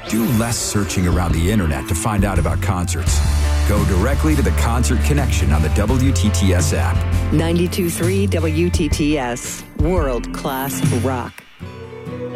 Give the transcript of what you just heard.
Do less searching around the internet to find out about concerts. Go directly to the Concert Connection on the WTTS app. 92.3 WTTS. World-class rock.